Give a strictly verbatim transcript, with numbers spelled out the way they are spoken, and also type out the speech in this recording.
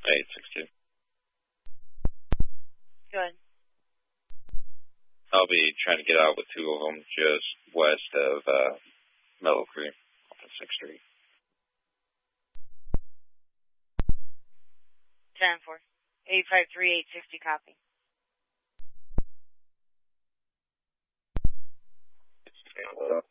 eight six two. Good. I'll be trying to get out with two of them just west of uh, Mellow Creek off of sixth Street. ten four. eight five three eight sixty, copy. Stand up.